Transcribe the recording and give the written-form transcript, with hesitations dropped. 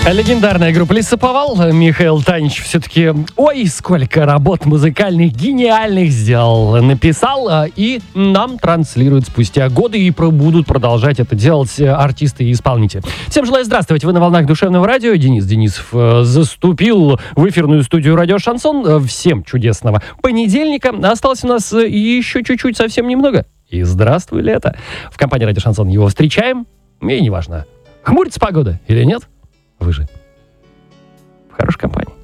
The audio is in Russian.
Легендарная группа «Лесоповал». Михаил Танич все-таки, сколько работ музыкальных, гениальных сделал, написал и нам транслирует спустя годы, и будут продолжать это делать артисты и исполнители. Всем желаю здравствовать, вы на волнах душевного радио. Денис Денисов заступил в эфирную студию «Радио Шансон». Всем чудесного понедельника. Осталось у нас еще чуть-чуть, совсем немного. И здравствуй, лето. В компании «Радио Шансон» его встречаем, и неважно, хмурится погода или нет, вы же в хорошей компании.